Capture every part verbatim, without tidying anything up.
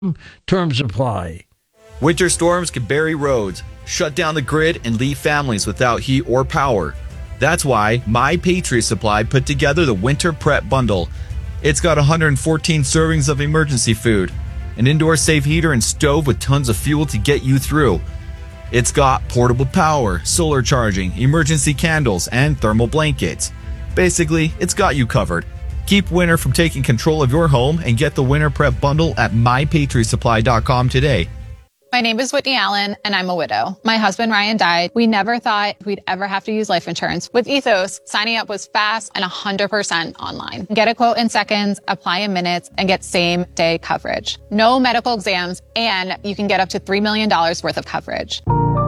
Terms apply. Winter storms can bury roads, shut down the grid, and leave families without heat or power. That's why My Patriot Supply put together the Winter Prep Bundle. It's got one hundred fourteen servings of emergency food, an indoor safe heater and stove with tons of fuel to get you through. It's got portable power, solar charging, emergency candles, and thermal blankets. Basically, it's got you covered. Keep winter from taking control of your home and get the Winter Prep Bundle at my patriot supply dot com today. My name is Whitney Allen, and I'm a widow. My husband, Ryan, died. We never thought we'd ever have to use life insurance. With Ethos, signing up was fast and one hundred percent online. Get a quote in seconds, apply in minutes, and get same-day coverage. No medical exams, and you can get up to three million dollars worth of coverage.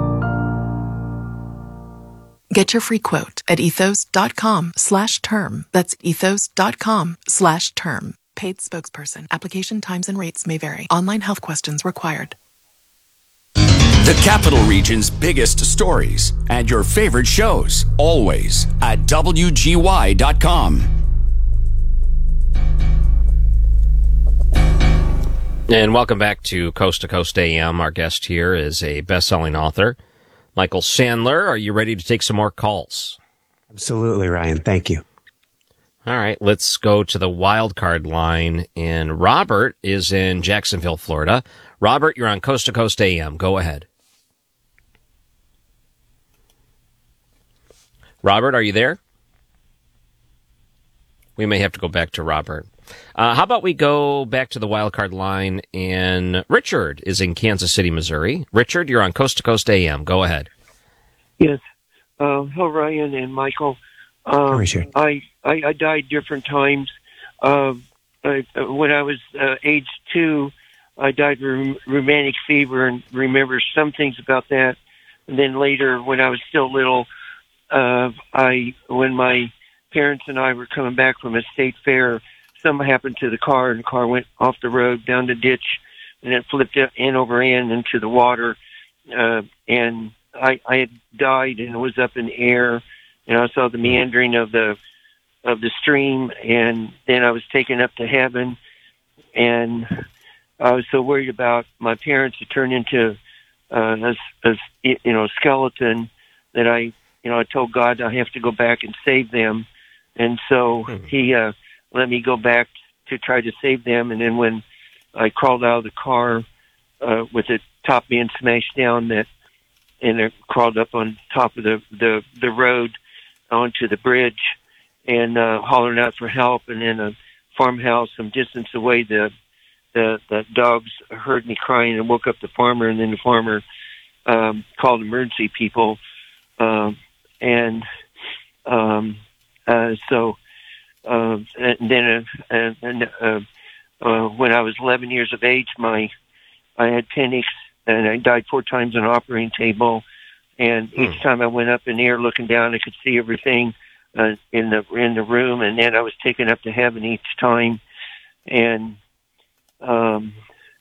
Get your free quote at ethos.com slash term. That's ethos.com slash term. Paid spokesperson. Application times and rates may vary. Online health questions required. The Capital Region's biggest stories and your favorite shows, always at W G Y dot com. And welcome back to Coast to Coast A M. Our guest here is a best-selling author, Michael Sandler. Are you ready to take some more calls? Absolutely, Ryan. Thank you. All right, let's go to the wild card line. And Robert is in Jacksonville, Florida. Robert, you're on Coast to Coast A M. Go ahead. Robert, are you there? We may have to go back to Robert. Uh, how about we go back to the wild card line, and Richard is in Kansas City, Missouri. Richard, you're on Coast to Coast A M. Go ahead. Yes. Uh, hello, Ryan and Michael. Um, Richard. I, I, I died different times. Uh, I, when I was uh, age two, I died of rheumatic fever and remember some things about that. And then later, when I was still little, uh, I when my parents and I were coming back from a state fair, something happened to the car, and the car went off the road down the ditch, and it flipped in over end into the water. Uh, and I, I had died, and it was up in the air, and I saw the meandering of the of the stream, and then I was taken up to heaven, and I was so worried about my parents to turn into uh, a, a you know skeleton that I you know I told God I have to go back and save them, and so mm-hmm. he uh, let me go back to try to save them. And then when I crawled out of the car uh, with the top being smashed down, that and it crawled up on top of the the, the road onto the bridge and uh, hollering out for help, and in a farmhouse some distance away, the The, the dogs heard me crying and woke up the farmer, and then the farmer um, called emergency people. Um, and um, uh, so uh, and then uh, and, uh, uh, when I was eleven years of age, my I had appendix, and I died four times on an operating table. And hmm. each time I went up in the air looking down, I could see everything uh, in the in the room. And then I was taken up to heaven each time. And Um,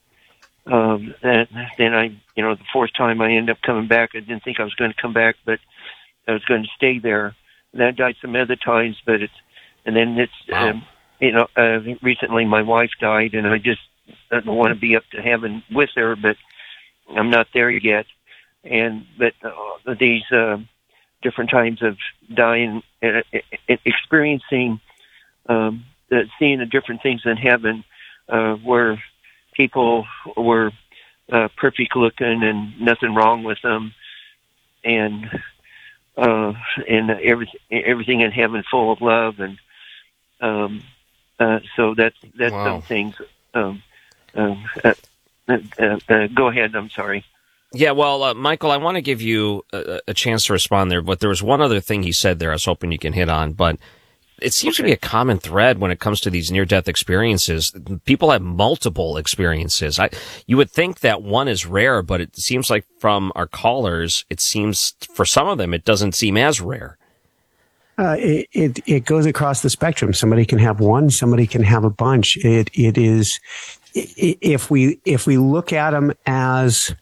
um, then, then I, you know, the fourth time I ended up coming back. I didn't think I was going to come back, but I was going to stay there. And I died some other times, but it's, and then it's, wow. um, you know, uh, recently my wife died, and I just I don't want to be up to heaven with her, but I'm not there yet. And, but uh, these, uh, different times of dying and uh, experiencing, um, the, seeing the different things in heaven, Uh, where people were uh, perfect looking and nothing wrong with them, and uh, and everything everything in heaven full of love, and um, uh, so that's that's wow. some things. Um, um, uh, uh, uh, go ahead. I'm sorry. Yeah, well, uh, Michael, I want to give you a, a chance to respond there, but there was one other thing he said there I was hoping you can hit on, but it seems okay. to be a common thread when it comes to these near-death experiences. People have multiple experiences. I, you would think that one is rare, but it seems like from our callers, it seems for some of them, it doesn't seem as rare. Uh, it, it, it goes across the spectrum. Somebody can have one, somebody can have a bunch. It, it is, if we, if we look at them as,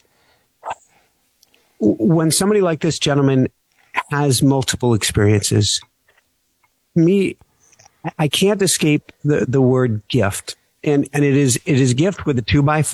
when somebody like this gentleman has multiple experiences, me, I can't escape the, the word gift. and, and it is, it is a gift with a two by four.